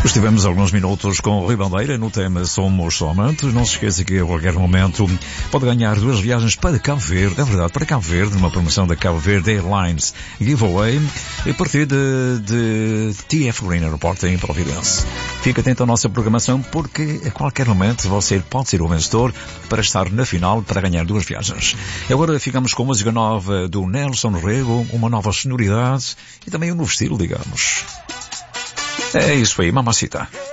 Estivemos alguns minutos com o Rui Bandeira no tema Somos Só Amantes. Não se esqueça que a qualquer momento pode ganhar 2 viagens para Cabo Verde. É verdade, para Cabo Verde, numa promoção da Cabo Verde Airlines Giveaway, a partir de TF Green Airport em Providence. Fique atento à nossa programação porque a qualquer momento você pode ser o vencedor para estar na final para ganhar 2 viagens. Agora ficamos com a música nova do Nelson Rego, uma nova sonoridade e também um novo estilo, digamos. É isso aí, mamacita.